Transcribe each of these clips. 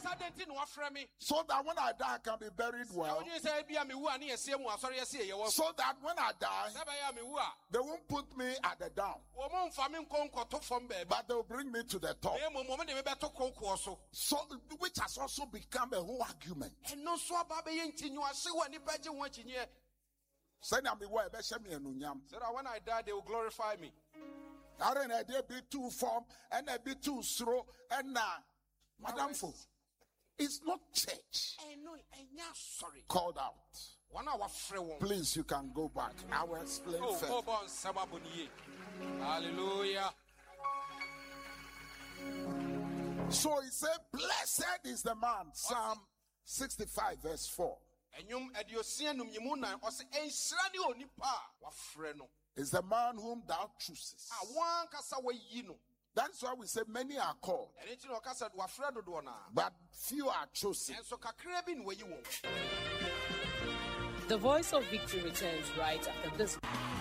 So that when I die, I can be buried well. So that when I die, they won't put me at the down, but they'll bring me to the top. So, which has also become a whole argument. Said when I die, they will glorify me. I don't know, they be too form and they be too slow and Madam Fo. It's not church. Sorry. Called out. Please, you can go back. I will explain first. Hallelujah. So he said, blessed is the man. Psalm 65 verse 4. Is the man whom thou choosest. That's why we say many are called, but few are chosen. The Voice of Victory returns right after this.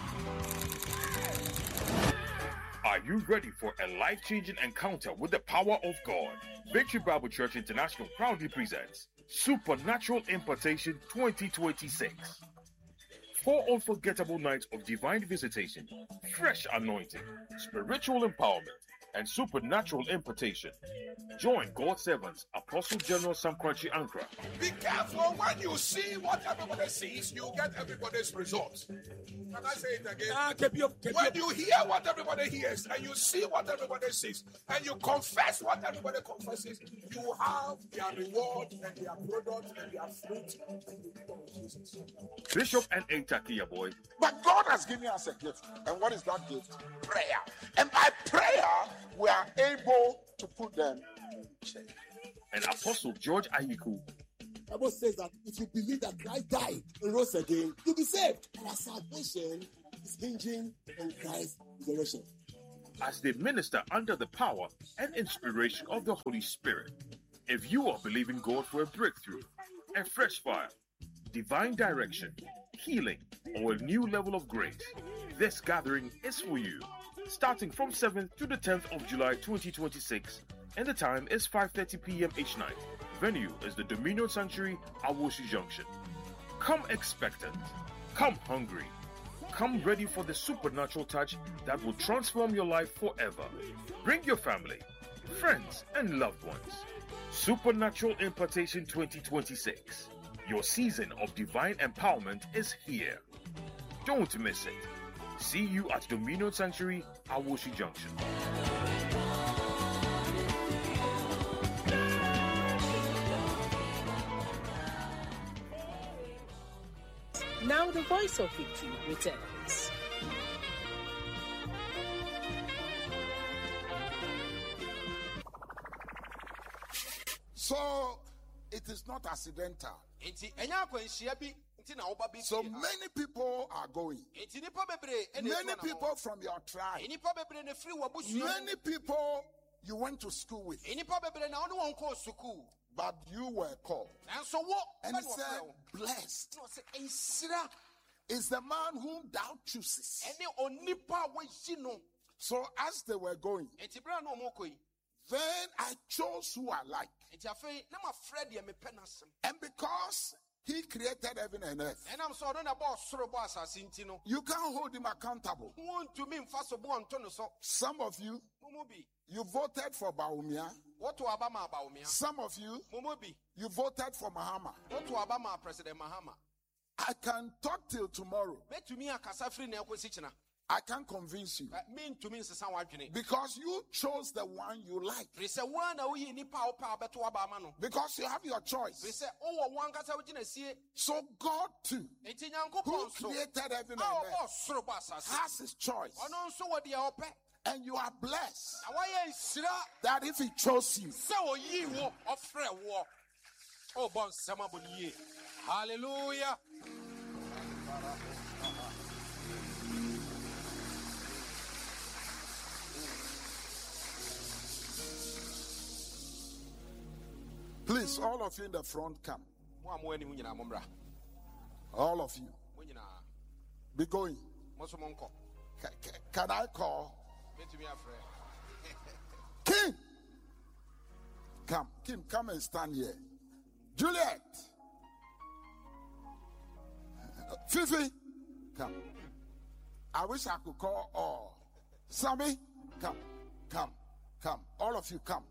Are you ready for a life-changing encounter with the power of God? Victory Bible Church International proudly presents Supernatural Impartation 2026. 4 unforgettable nights of divine visitation, fresh anointing, spiritual empowerment, and supernatural impartation. Join God's servants, Apostle General Sam Korankye Ankrah. Be careful when you see what everybody sees, you get everybody's results. Can I say it again? When you hear what everybody hears, and you see what everybody sees, and you confess what everybody confesses, you have their reward and their product and their fruit. Bishop and Takia boy. But God has given us a gift. And what is that gift? Prayer. And by prayer, we are able to put them in check. And Apostle George Ayiku. The Bible says that if you believe that Christ died and rose again, you'll be saved. Our salvation is hinging on Christ's resurrection. As they minister under the power and inspiration of the Holy Spirit. If you are believing God for a breakthrough, a fresh fire, divine direction, healing, or a new level of grace, this gathering is for you. Starting from 7th to the 10th of July 2026, and the time is 5:30 p.m. each night. Venue is the Dominion Sanctuary, Awoshi Junction. Come expectant, come hungry, come ready for the supernatural touch that will transform your life forever. Bring your family, friends, and loved ones. Supernatural Impartation 2026. Your season of divine empowerment is here. Don't miss it. See you at Dominion Sanctuary, Awoshi Junction. Now the Voice of Victory returns. So it is not accidental. So many people are going. Many people from your tribe. Many people you went to school with. But you were called. And it said, blessed is the man whom thou choosest. So as they were going, then I chose who I like. And because he created heaven and earth, you can't hold him accountable. Some of you, you voted for Baumia. Some of you, you voted for Mahama. I can talk till tomorrow. I can't convince you. Because you chose the one you like. Because you have your choice. So God too, who created heaven and earth, has his choice. And you are blessed that if he chose you. Hallelujah. Please, all of you in the front, come. All of you. Be going. Can I call? King. Come. Kim, come and stand here. Juliet. Fifi, come. I wish I could call all. Sammy, come. All of you, come.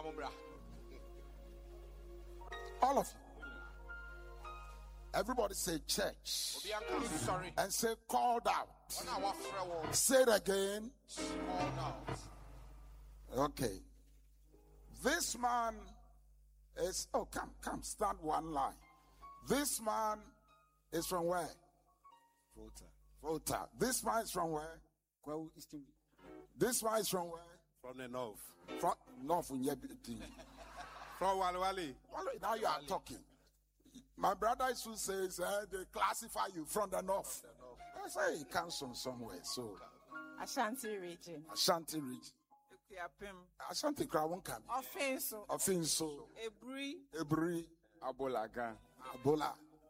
All of you. Everybody say church. Sorry. And say called out. Say it again. Called out. Okay. This man is, come, stand one line. This man is from where? Volta. This man is from where? This man is from where? From the north. From north. From Wali. Now you are talking. My brother Isu says they classify you from the north. I say he comes from somewhere. So Ashanti region. Ashanti region. Ashanti crowd won't come. Offenso. Ebri. Abola.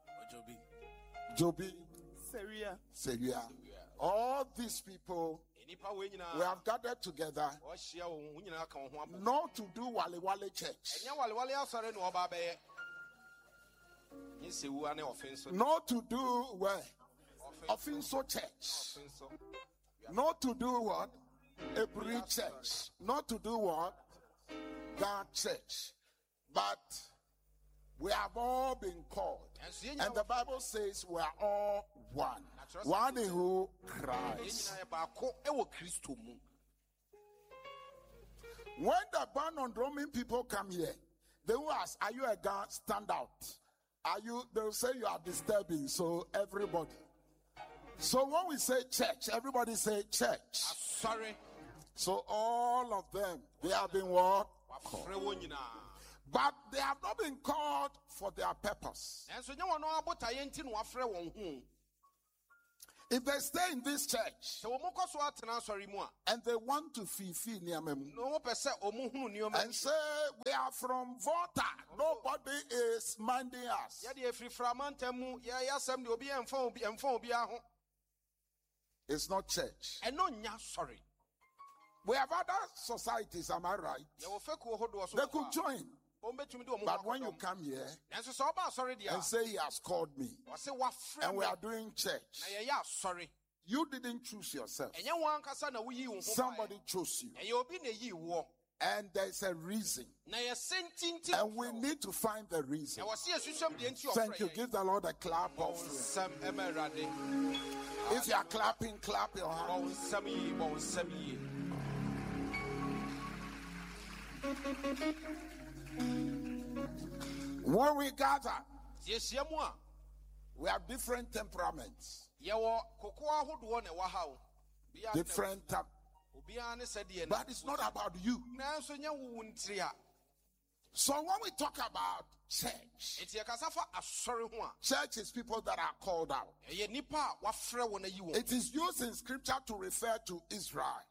Jobi. Seria. All these people we have gathered together not to do Wali church. Not to do where? Offenso church. Not to do what? Every church. Not to do what? God church. But we have all been called. And the Bible says we are all one. One in who? Christ. When the band on drumming people come here, they will ask, are you a God? Stand out. Are you? They will say you are disturbing. So everybody. So when we say church, everybody say church. Sorry. So all of them, they have been what? Called. But they have not been called for their purpose. If they stay in this church and they want to fulfill and say we are from Volta, nobody is minding us. It's not church. We have other societies, am I right? They could join. But when you come here and say he has called me and we are doing church, you didn't choose yourself. Somebody chose you. And there's a reason. And we need to find the reason. Thank you. Give the Lord a clap offering. If you are clapping, clap your hands. When we gather, we have different temperaments. Different but it's not about you. So when we talk about church, church is people that are called out. It is used in scripture to refer to Israel.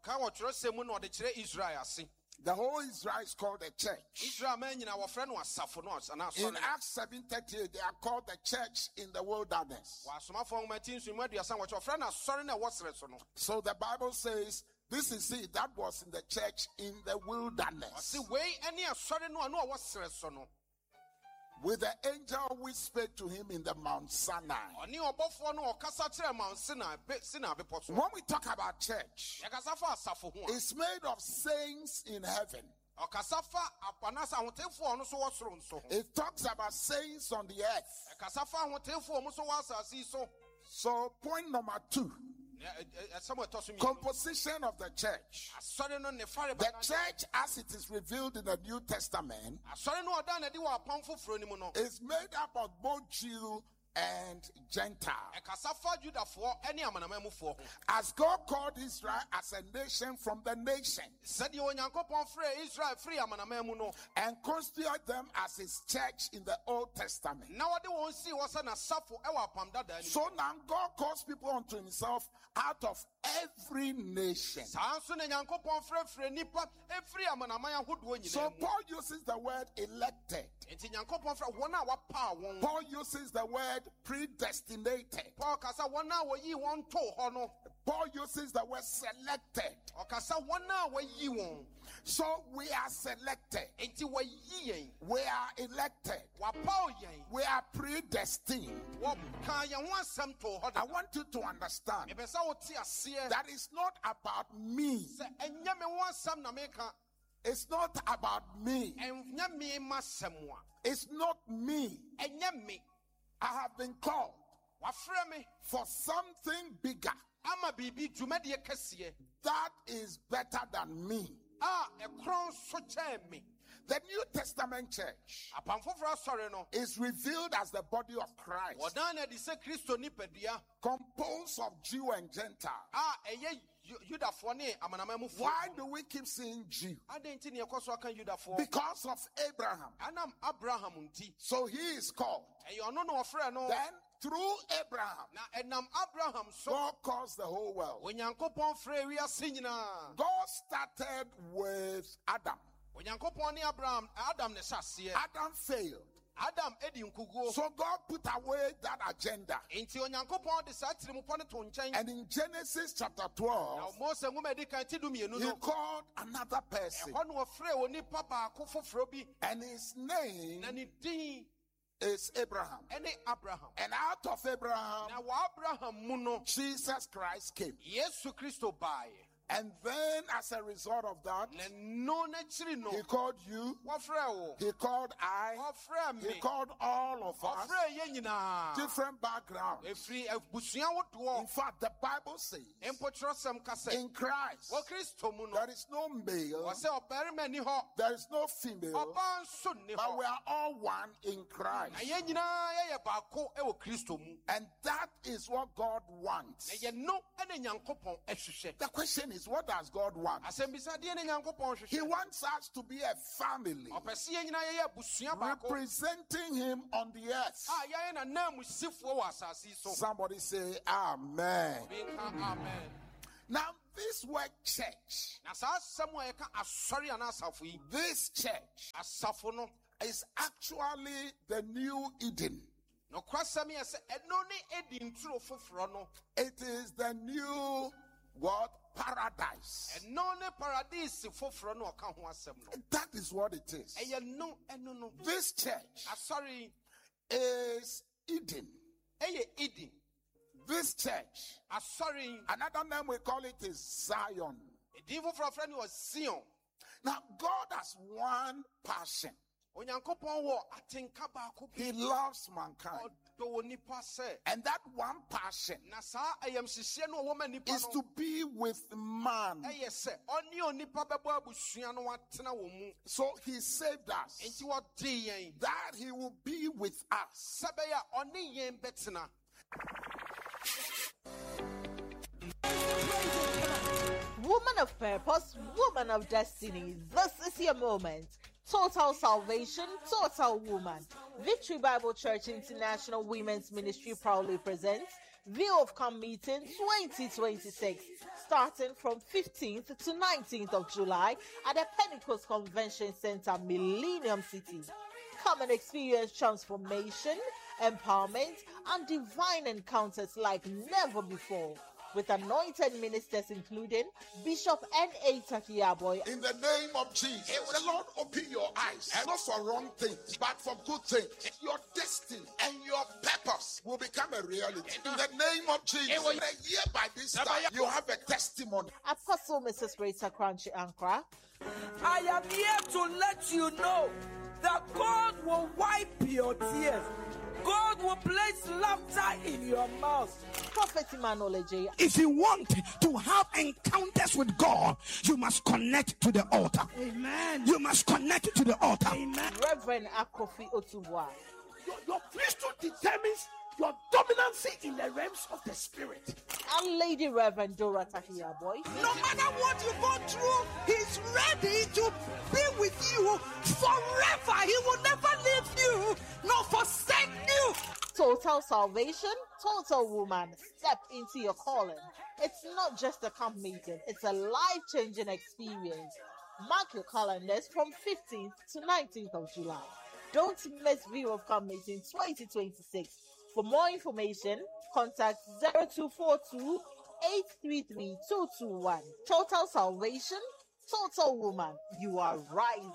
The whole Israel is called a church. In Acts 7:38, they are called the church in the wilderness. So the Bible says, this is it that was in the church in the wilderness. With the angel we spoke to him in the Mount Sinai. When we talk about church, it's made of saints in heaven. It talks about saints on the earth. So point number 2. Composition of the church. The church as it is revealed in the New Testament is made up of both Jew and Gentile. As God called Israel as a nation from the nation and constituted them as his church in the Old Testament. So now God calls people unto himself out of every nation. So Paul uses the word elected. Paul uses the word predestinated. Paul uses the word selected. So we are selected. We are elected. We are predestined. I want you to understand that it's not about me. It's not about me. It's not me. I have been called for something bigger that is better than me. The New Testament church is revealed as the body of Christ, composed of Jew and Gentile. Why do we keep saying Jew? Because of Abraham. So he is called. Then through Abraham, God caused the whole world. God started with Adam. Adam failed. So God put away that agenda. And in Genesis chapter 12, he called another person. And his name is Abraham. And out of Abraham, Jesus Christ came. And then as a result of that, he called you, he called I, he called all of us, different backgrounds. In fact, the Bible says, in Christ, there is no male, there is no female, but we are all one in Christ. And that is what God wants. The question is, what does God want? He wants us to be a family, representing him on the earth. Somebody say amen. Now this word church, this church is actually the new Eden. It is the new what? Paradise. That is what it is. This church is Eden. This church, another name we call it is Zion. Now God has one passion. He loves mankind. And that one passion is to be with man. So he saved us, that he will be with us. Woman of purpose, woman of destiny, this is your moment. Total salvation, total woman. Victory Bible Church International Women's Ministry proudly presents View of Come Meeting 2026, starting from 15th to 19th of July at the Pentecost Convention Center, Millennium City. Come and experience transformation, empowerment, and divine encounters like never before. With anointed ministers including Bishop N.A. Takiyaboy. In the name of Jesus, the Lord open your eyes, not for wrong things, but for good things. Your destiny and your purpose will become a reality. In the name of Jesus, in a year by this time, you have a testimony. Apostle Mrs. Rita Crunchy Ankara. I am here to let you know that God will wipe your tears. God will place laughter in your mouth. Prophet Emmanuel J. If you want to have encounters with God, you must connect to the altar. Amen. You must connect to the altar. Amen. Reverend Akofi Otuwa. Your priesthood determines your dominancy in the realms of the spirit. And Lady Reverend Dora Takiyaboy. No matter what you go through, he's ready to be with you forever. He will never leave you nor forsake you. Total salvation, total woman. Step into your calling. It's not just a camp meeting, it's a life-changing experience. Mark your calendars from 15th to 19th of July. Don't miss View of Camp Meeting 2026. For more information, contact 0242 833-221. Total Salvation, Total Woman, you are rising.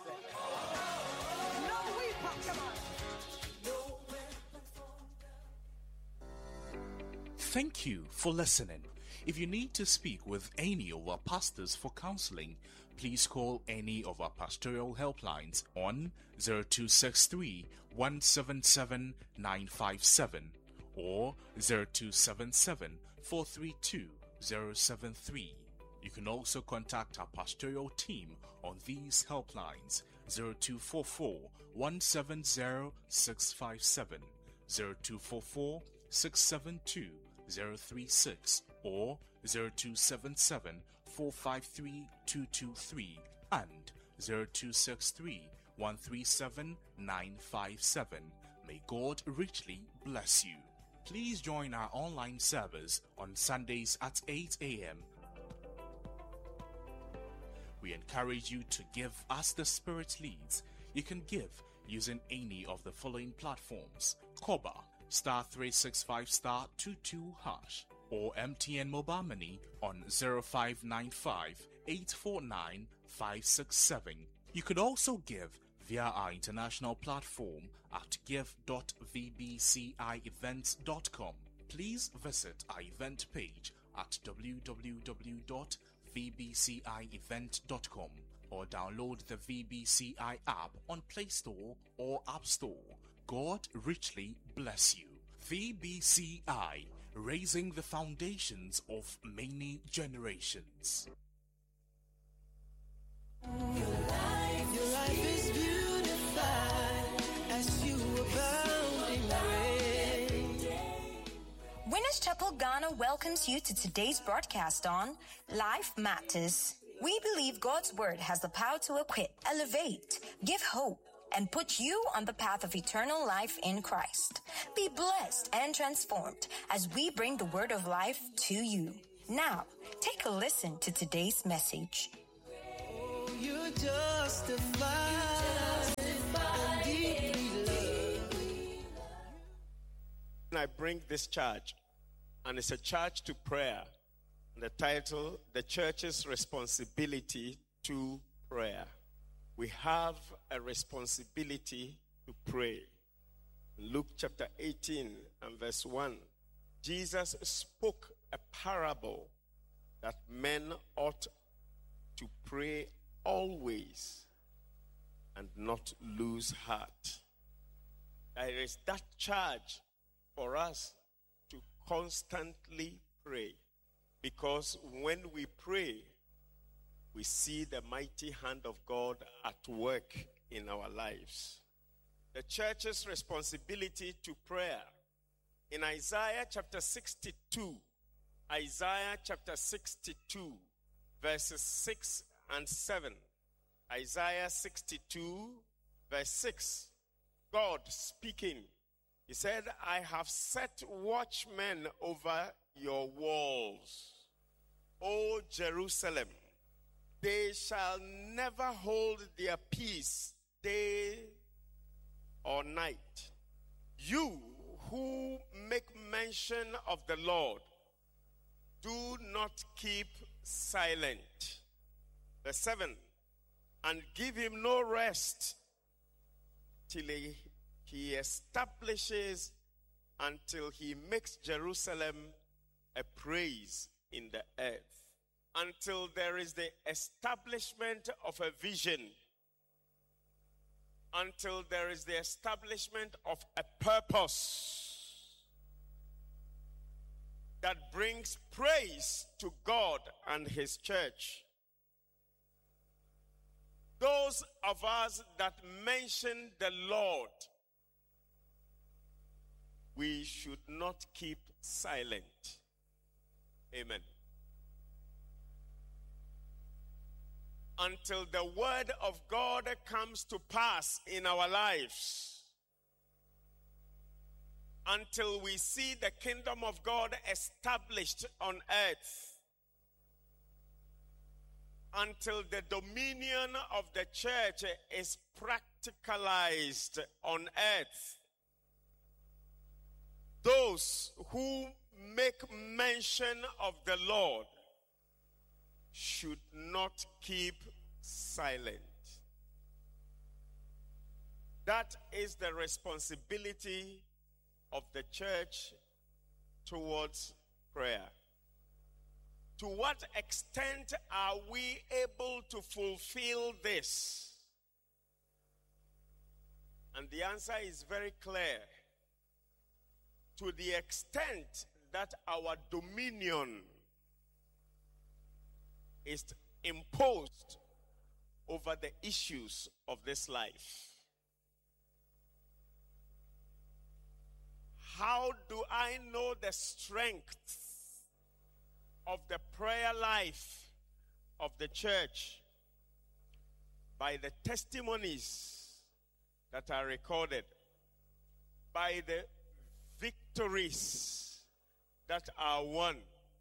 Thank you for listening. If you need to speak with any of our pastors for counseling, please call any of our pastoral helplines on 0263 177 957 or 0277 432 073. You can also contact our pastoral team on these helplines: 0244 170 657, 0244 672 036 or 0277 453 223 and 0263 137 957. May God richly bless you. Please join our online service on Sundays at 8 a.m. We encourage you to give as the Spirit leads. You can give using any of the following platforms: Koba *365*22# or MTN Mobile Money on 0595 849 567. You could also give via our international platform at give.vbcievents.com. Please visit our event page at www.vbcievent.com or download the VBCI app on Play Store or App Store. God richly bless you. VBCI, raising the foundations of many generations. Your life is beautified as you abound in grace. Winners Chapel Ghana welcomes you to today's broadcast on Life Matters. We believe God's Word has the power to equip, elevate, give hope, and put you on the path of eternal life in Christ. Be blessed and transformed as we bring the word of life to you. Now, take a listen to today's message. Oh, you're justified and deeply loved. I bring this charge, and it's a charge to prayer. The title, The Church's Responsibility to Prayer. We have a responsibility to pray. Luke chapter 18 and verse 1. Jesus spoke a parable that men ought to pray always and not lose heart. There is that charge for us to constantly pray, because when we pray, we see the mighty hand of God at work in our lives. The church's responsibility to prayer. In Isaiah chapter 62, verses 6 and 7. Isaiah 62, verse 6. God speaking. He said, I have set watchmen over your walls, O Jerusalem. They shall never hold their peace day or night. You who make mention of the Lord, do not keep silent. Verse 7, and give him no rest till he establishes, until he makes Jerusalem a praise in the earth. Until there is the establishment of a vision, until there is the establishment of a purpose that brings praise to God and his church. Those of us that mention the Lord, we should not keep silent. Amen. Until the word of God comes to pass in our lives. Until we see the kingdom of God established on earth. Until the dominion of the church is practicalized on earth. Those who make mention of the Lord should not keep silent. That is the responsibility of the church towards prayer. To what extent are we able to fulfill this? And the answer is very clear. To the extent that our dominion is imposed over the issues of this life. How do I know the strength of the prayer life of the church? By the testimonies that are recorded, by the victories that are won.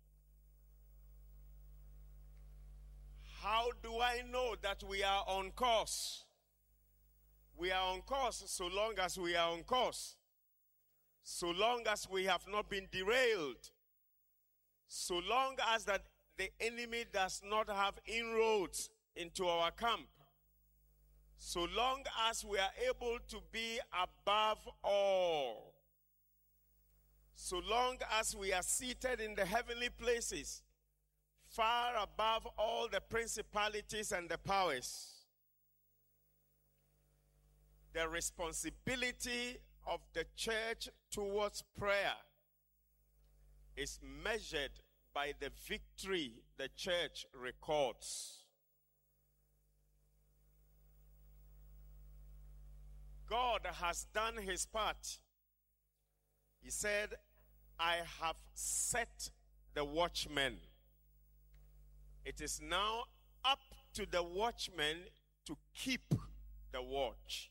How do I know that we are on course? We are on course so long as we are on course. So long as we have not been derailed. So long as that the enemy does not have inroads into our camp. So long as we are able to be above all. So long as we are seated in the heavenly places, far above all the principalities and the powers. The responsibility of the church towards prayer is measured by the victory the church records. God has done his part. He said, I have set the watchmen. It is now up to the watchmen to keep the watch.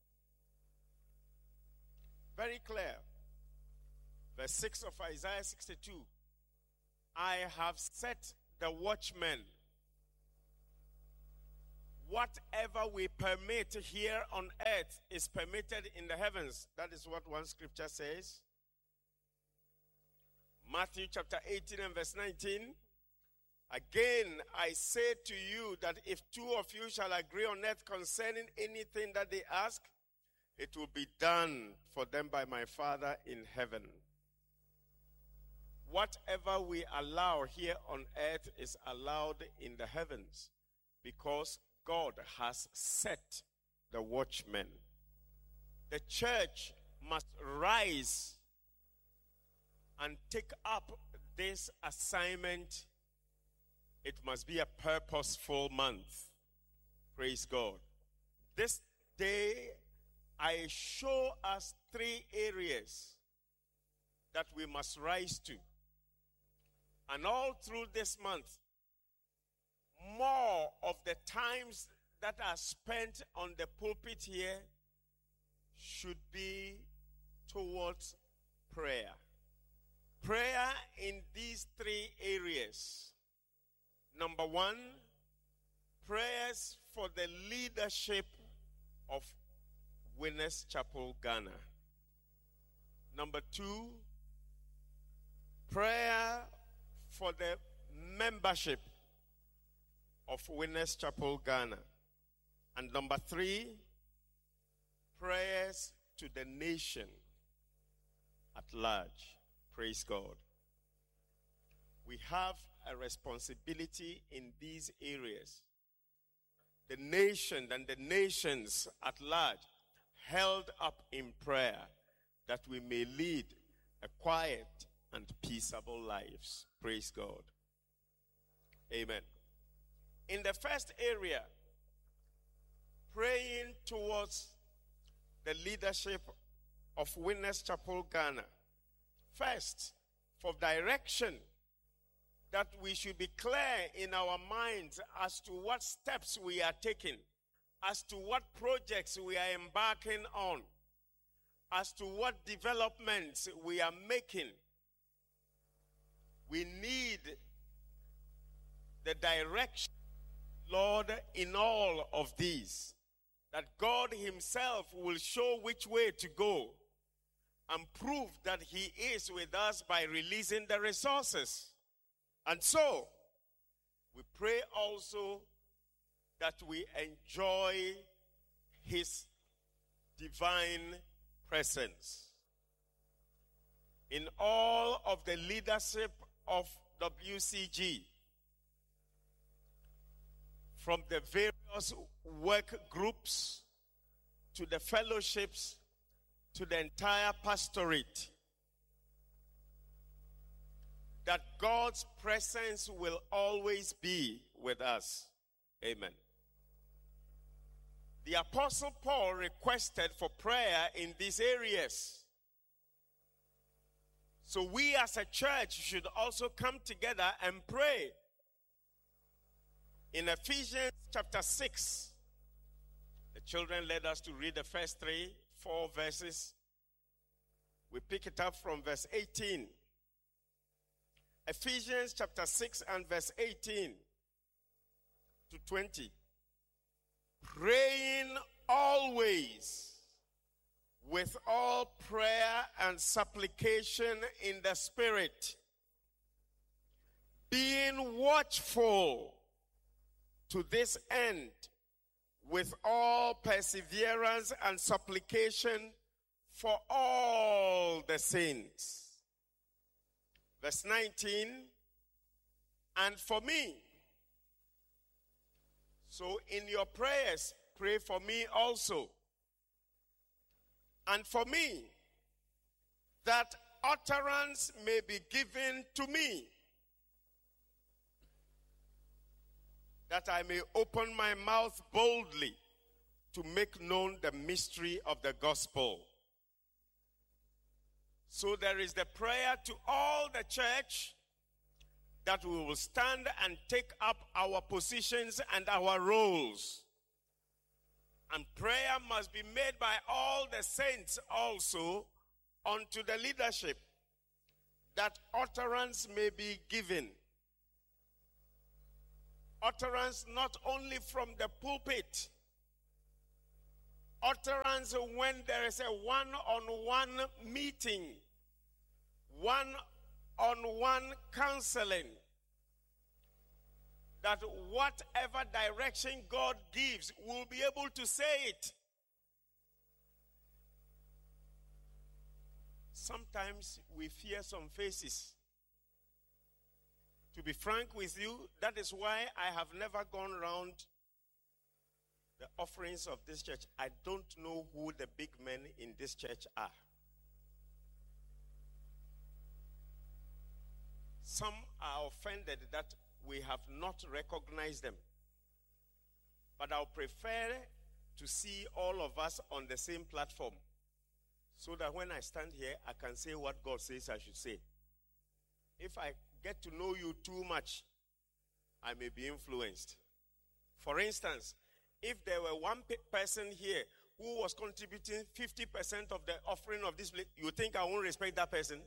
Very clear. Verse 6 of Isaiah 62. I have set the watchmen. Whatever we permit here on earth is permitted in the heavens. That is what one scripture says. Matthew chapter 18 and verse 19. Again, I say to you that if two of you shall agree on earth concerning anything that they ask, it will be done for them by my Father in heaven. Whatever we allow here on earth is allowed in the heavens, because God has set the watchmen. The church must rise and take up this assignment. It must be a purposeful month. Praise God. This day, I show us 3 areas that we must rise to. And all through this month, more of the times that are spent on the pulpit here should be towards prayer. Prayer in these 3 areas. Number 1, prayers for the leadership of Winners Chapel, Ghana. Number 2, prayer for the membership of Winners Chapel, Ghana. And number 3, prayers to the nation at large. Praise God. We have a responsibility in these areas. The nation and the nations at large held up in prayer, that we may lead a quiet and peaceable lives. Praise God. Amen. In the first area, praying towards the leadership of Winners Chapel, Ghana. First, for direction, that we should be clear in our minds as to what steps we are taking, as to what projects we are embarking on, as to what developments we are making. We need the direction, Lord, in all of these, that God himself will show which way to go, and prove that he is with us by releasing the resources. And so, we pray also that we enjoy his divine presence. In all of the leadership of WCG, from the various work groups to the fellowships to the entire pastorate, that God's presence will always be with us. Amen. The Apostle Paul requested for prayer in these areas. So we as a church should also come together and pray. In Ephesians chapter 6, the children led us to read the first 4 verses. We pick it up from verse 18. Ephesians chapter 6 and verse 18 to 20. Praying always with all prayer and supplication in the Spirit, being watchful to this end with all perseverance and supplication for all the saints. Verse 19, and for me. So in your prayers, pray for me also. And for me, that utterance may be given to me, that I may open my mouth boldly to make known the mystery of the gospel. So there is the prayer to all the church that we will stand and take up our positions and our roles. And prayer must be made by all the saints also unto the leadership, that utterance may be given. Utterance not only from the pulpit, utterance when there is a one-on-one meeting, one-on-one counseling, that whatever direction God gives, we'll be able to say it. Sometimes we fear some faces. To be frank with you, that is why I have never gone around the offerings of this church. I don't know who the big men in this church are. Some are offended that we have not recognized them. But I'll prefer to see all of us on the same platform, so that when I stand here, I can say what God says I should say. If I get to know you too much, I may be influenced. For instance, if there were one person here who was contributing 50% of the offering of this place, you think I won't respect that person?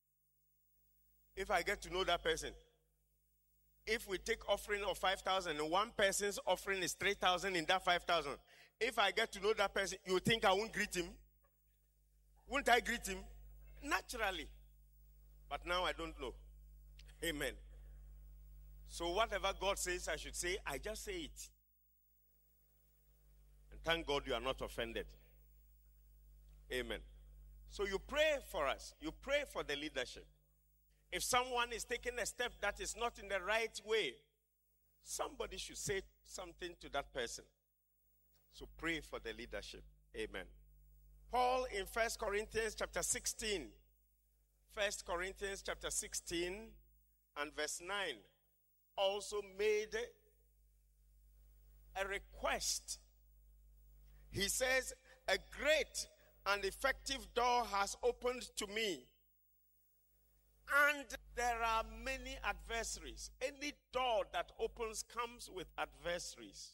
If I get to know that person. If we take offering of 5,000 and one person's offering is 3,000 in that 5,000, if I get to know that person, you think I won't greet him? Won't I greet him? Naturally. But now I don't know. Amen. So whatever God says I should say, I just say it. And thank God you are not offended. Amen. So you pray for us. You pray for the leadership. If someone is taking a step that is not in the right way, somebody should say something to that person. So pray for the leadership. Amen. Paul in 1 Corinthians chapter 16, 1 Corinthians chapter 16 and verse 9, also made a request. He says, a great and effective door has opened to me, and there are many adversaries. Any door that opens comes with adversaries.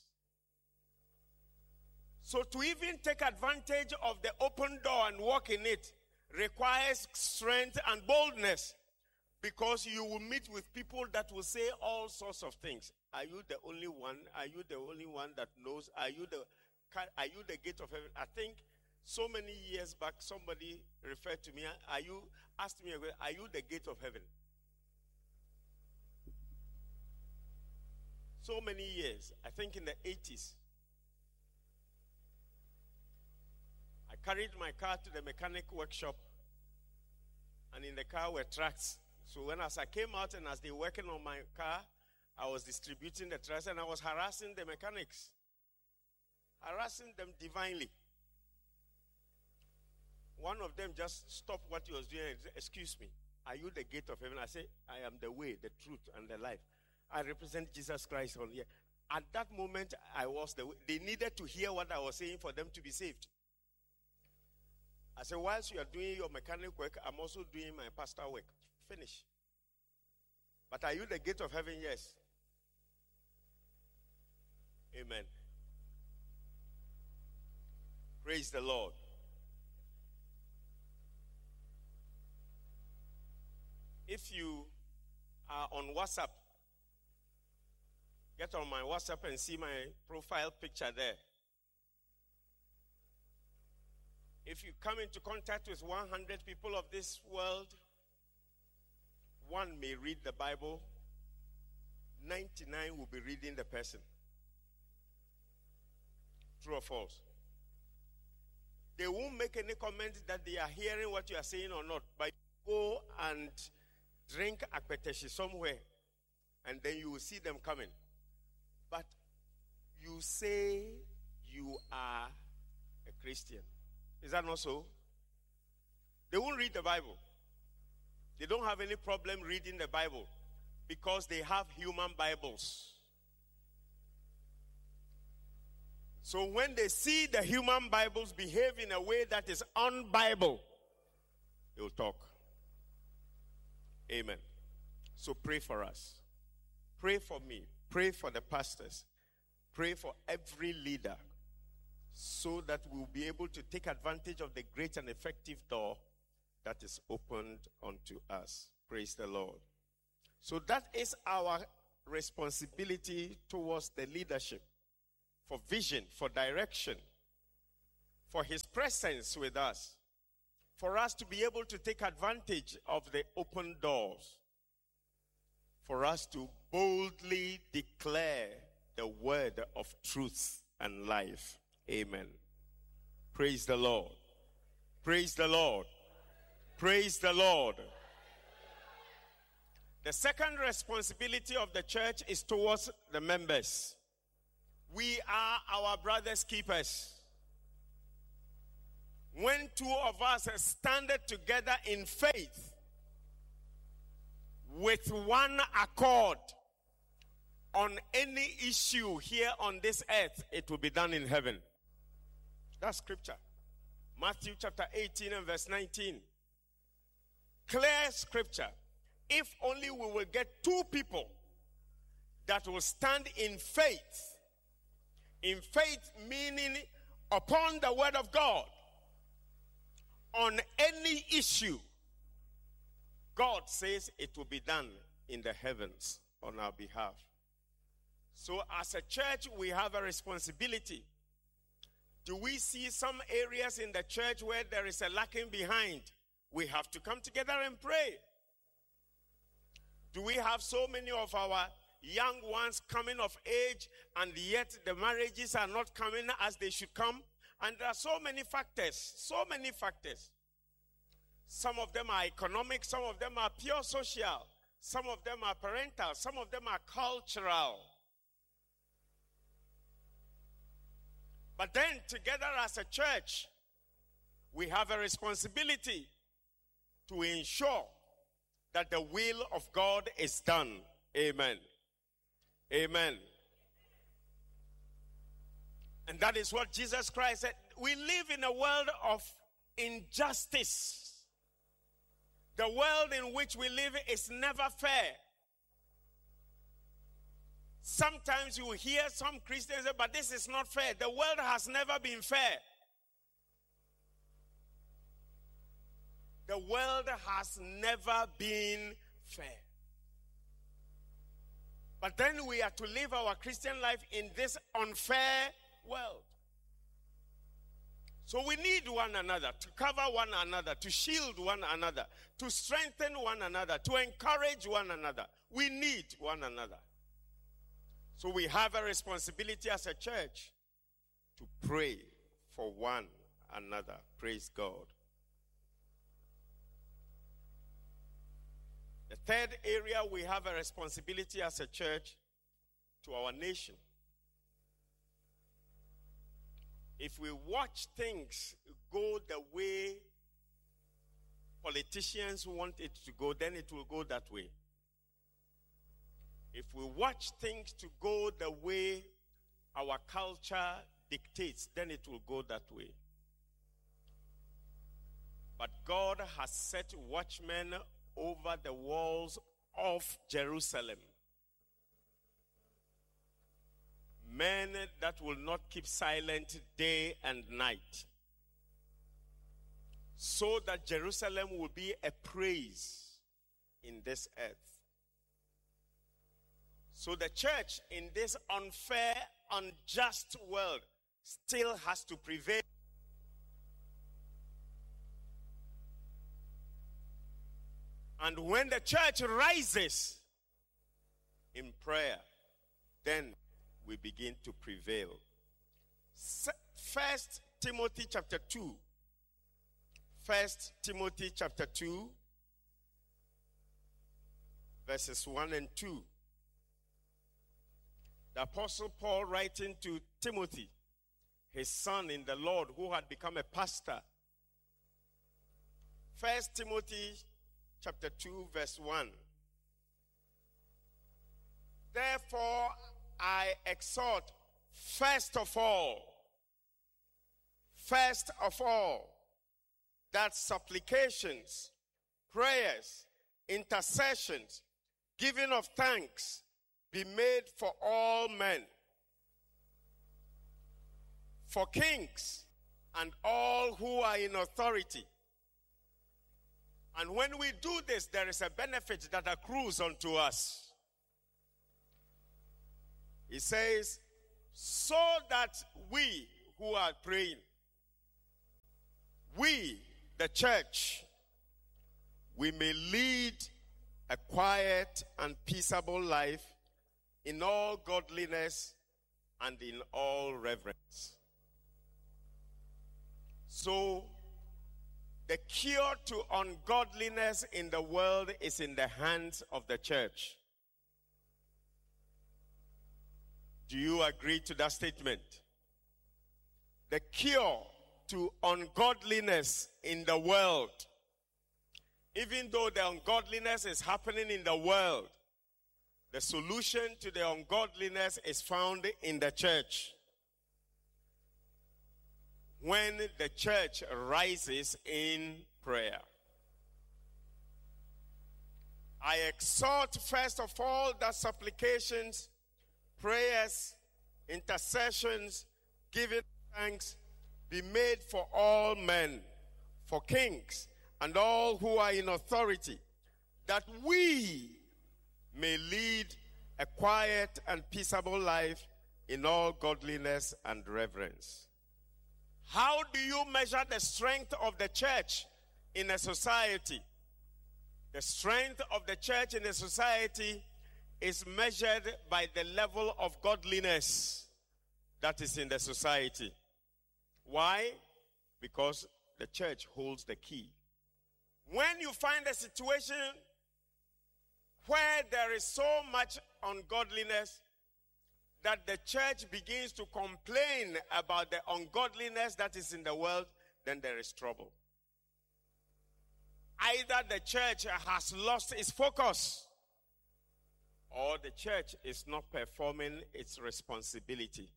So to even take advantage of the open door and walk in it requires strength and boldness, because you will meet with people that will say all sorts of things. Are you the only one? Are you the only one that knows? Are you the gate of heaven? I think So many years back, somebody referred to me, asked me, are you the gate of heaven? So many years, I think in the 80s. I carried my car to the mechanic workshop, and in the car were tracts. So as I came out and as they were working on my car, I was distributing the tracts and I was harassing the mechanics. Harassing them divinely. One of them just stopped what he was doing and said, excuse me, are you the gate of heaven? I said, I am the way, the truth, and the life. I represent Jesus Christ on here. At that moment, I was the way. They needed to hear what I was saying for them to be saved. I said, whilst you are doing your mechanic work, I'm also doing my pastor work. Finish. But are you the gate of heaven? Yes. Amen. Praise the Lord. If you are on WhatsApp, get on my WhatsApp and see my profile picture there. If you come into contact with 100 people of this world, one may read the Bible, 99 will be reading the person. True or false? They won't make any comment that they are hearing what you are saying or not, but go and drink akpeteshi somewhere, and then you will see them coming. But you say you are a Christian. Is that not so? They won't read the Bible. They don't have any problem reading the Bible because they have human Bibles. So when they see the human Bibles behave in a way that is un-Bible, they will talk. Amen. So pray for us. Pray for me. Pray for the pastors. Pray for every leader so that we'll be able to take advantage of the great and effective door that is opened unto us. Praise the Lord. So that is our responsibility towards the leadership, for vision, for direction, for his presence with us, for us to be able to take advantage of the open doors, for us to boldly declare the word of truth and life. Amen. Praise the Lord. Praise the Lord. Praise the Lord. The second responsibility of the church is towards the members. We are our brother's keepers. When two of us have standed together in faith with one accord on any issue here on this earth, it will be done in heaven. That's scripture. Matthew chapter 18 and verse 19. Clear scripture. If only we will get two people that will stand in faith. In faith meaning upon the word of God. On any issue, God says it will be done in the heavens on our behalf. So as a church, we have a responsibility. Do we see some areas in the church where there is a lacking behind? We have to come together and pray. Do we have so many of our young ones coming of age and yet the marriages are not coming as they should come? And there are so many factors, Some of them are economic, some of them are pure social, some of them are parental, some of them are cultural. But then together as a church, we have a responsibility to ensure that the will of God is done. Amen. Amen. And that is what Jesus Christ said. We live in a world of injustice. The world in which we live is never fair. Sometimes you hear some Christians say, but this is not fair. The world has never been fair. The world has never been fair. But then we are to live our Christian life in this unfair world. So we need one another, to cover one another, to shield one another, to strengthen one another, to encourage one another. We need one another. So we have a responsibility as a church to pray for one another. Praise God. The third area, we have a responsibility as a church to our nation. If we watch things go the way politicians want it to go, then it will go that way. If we watch things to go the way our culture dictates, then it will go that way. But God has set watchmen over the walls of Jerusalem. Men that will not keep silent day and night, so that Jerusalem will be a praise in this earth. So the church in this unfair, unjust world still has to prevail. And when the church rises in prayer, then we begin to prevail. 1 Timothy chapter 2. 1 Timothy chapter 2, verses 1 and 2. The Apostle Paul writing to Timothy, his son in the Lord, who had become a pastor. 1 Timothy chapter 2, verse 1. Therefore, I exhort, first of all, that supplications, prayers, intercessions, giving of thanks be made for all men, for kings and all who are in authority. And when we do this, there is a benefit that accrues unto us. He says, so that we who are praying, we, the church, we may lead a quiet and peaceable life in all godliness and in all reverence. So, the cure to ungodliness in the world is in the hands of the church. Do you agree to that statement? The cure to ungodliness in the world, even though the ungodliness is happening in the world, the solution to the ungodliness is found in the church. When the church rises in prayer. I exhort first of all that supplications, prayers, intercessions, giving thanks be made for all men, for kings and all who are in authority, that we may lead a quiet and peaceable life in all godliness and reverence. How do you measure the strength of the church in a society? The strength of the church in a society is measured by the level of godliness that is in the society. Why? Because the church holds the key. When you find a situation where there is so much ungodliness that the church begins to complain about the ungodliness that is in the world, then there is trouble. Either the church has lost its focus, or the church is not performing its responsibility.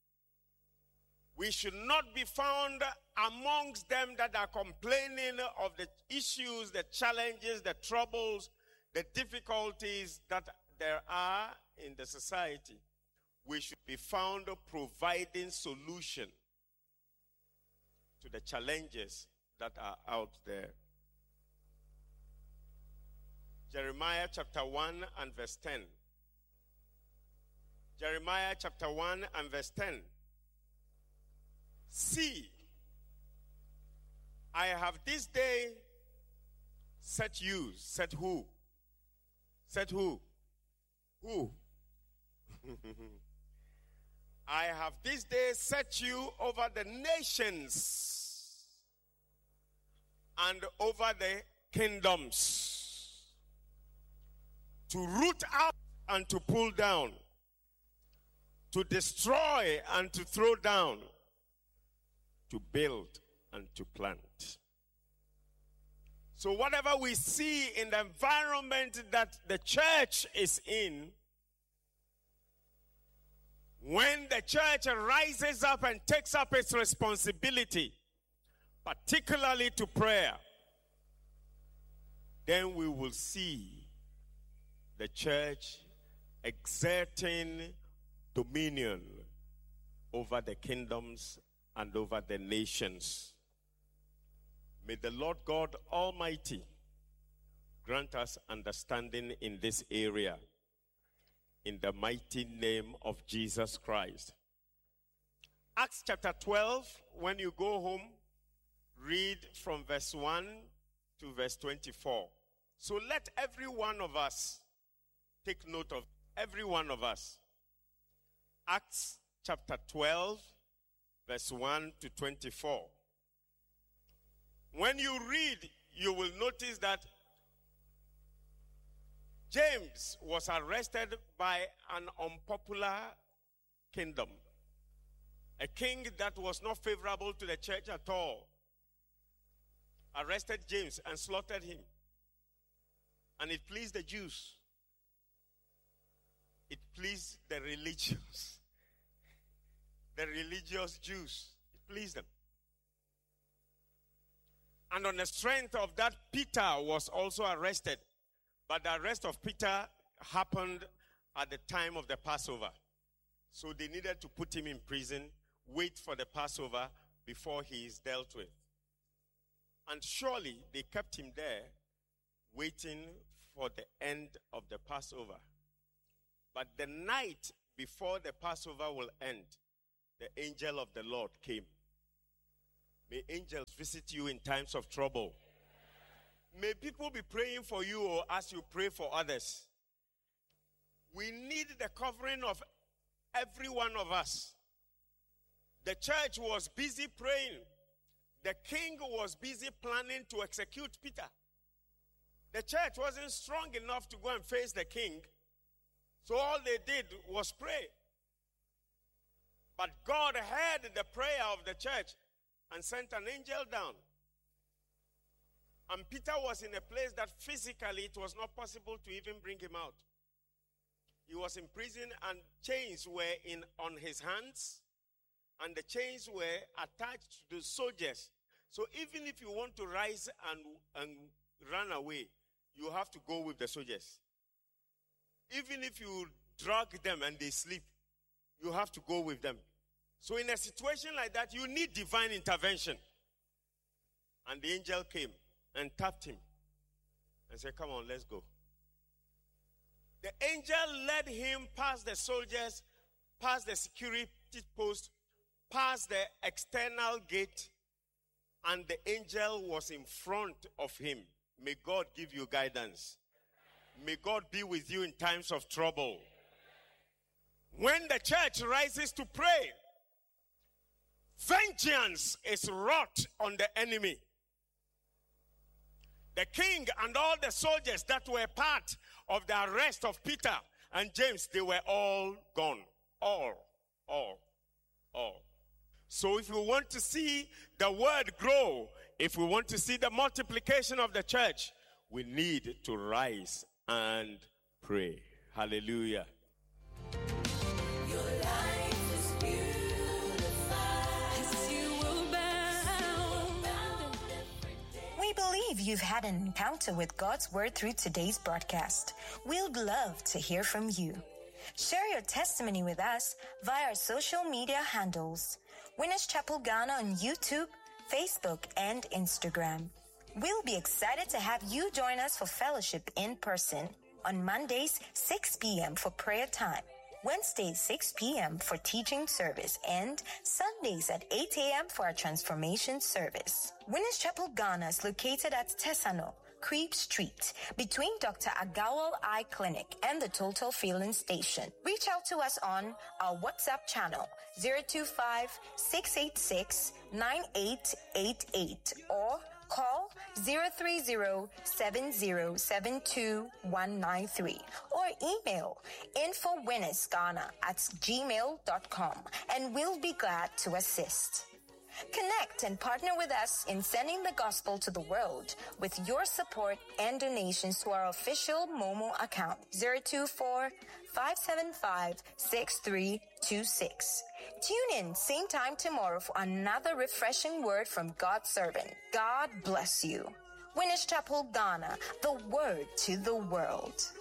We should not be found amongst them that are complaining of the issues, the challenges, the troubles, the difficulties that there are in the society. We should be found providing solution to the challenges that are out there. Jeremiah chapter 1 and verse 10. Jeremiah chapter 1 and verse 10. See, I have this day set you. Set who? Set who? Who? I have this day set you over the nations and over the kingdoms, to root out and to pull down, to destroy and to throw down, to build and to plant. So whatever we see in the environment that the church is in, when the church rises up and takes up its responsibility, particularly to prayer, then we will see the church exerting dominion over the kingdoms and over the nations. May the Lord God Almighty grant us understanding in this area, in the mighty name of Jesus Christ. Acts chapter 12, when you go home, read from verse 1 to verse 24. So let every one of us take note of every one of us. Acts chapter 12, verse 1 to 24. When you read, you will notice that James was arrested by an unpopular kingdom. A king that was not favorable to the church at all arrested James and slaughtered him. And it pleased the Jews. It pleased the religious. The religious Jews. It pleased them. And on the strength of that, Peter was also arrested. But the arrest of Peter happened at the time of the Passover. So they needed to put him in prison, wait for the Passover before he is dealt with. And surely they kept him there, waiting for the end of the Passover. But the night before the Passover will end, the angel of the Lord came. May angels visit you in times of trouble. May people be praying for you as you pray for others. We need the covering of every one of us. The church was busy praying. The king was busy planning to execute Peter. The church wasn't strong enough to go and face the king. So all they did was pray. But God heard the prayer of the church and sent an angel down. And Peter was in a place that physically it was not possible to even bring him out. He was in prison and chains were on his hands, and the chains were attached to the soldiers. So even if you want to rise and run away, you have to go with the soldiers. Even if you drag them and they sleep, you have to go with them. So in a situation like that, you need divine intervention. And the angel came and tapped him and said, "Come on, let's go." The angel led him past the soldiers, past the security post, past the external gate, and the angel was in front of him. May God give you guidance. May God be with you in times of trouble. When the church rises to pray, vengeance is wrought on the enemy. The king and all the soldiers that were part of the arrest of Peter and James, they were all gone. All. So if we want to see the word grow, if we want to see the multiplication of the church, we need to rise and pray. Hallelujah. We believe you've had an encounter with God's Word through today's broadcast. We'd love to hear from you. Share your testimony with us via our social media handles, Winners Chapel Ghana on YouTube, Facebook, and Instagram. We'll be excited to have you join us for fellowship in person on Mondays, 6 p.m. for prayer time. Wednesdays 6 p.m. for teaching service, and Sundays at 8 a.m. for our transformation service. Winners Chapel Ghana is located at Tesano, Creep Street, between Dr. Agawal Eye Clinic and the Total Filling Station. Reach out to us on our WhatsApp channel 025-686-9888 or call 030-7072-193 or email infowinnersghana@gmail.com and we'll be glad to assist. Connect and partner with us in sending the gospel to the world with your support and donations to our official Momo account 024-575-6326. Tune in same time tomorrow for another refreshing word from God's servant. God bless you. Winners Chapel Ghana, the word to the world.